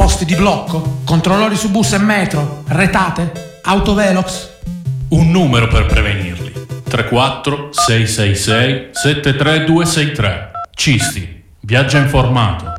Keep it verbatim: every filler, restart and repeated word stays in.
posti di blocco, controllori su bus e metro, retate, autovelox. Un numero per prevenirli: tre quattro sei sei sei sette tre due sei tre. Cisti, viaggia informato.